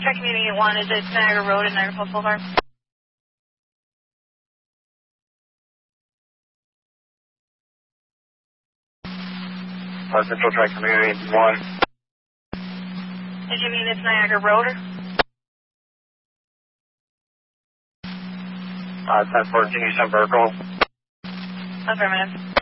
Check Community 1, is it Niagara Road and Niagara Falls Boulevard? Central Track Community 1. Did you mean it's Niagara Road? 1014 Eastern Vertical. Affirmative.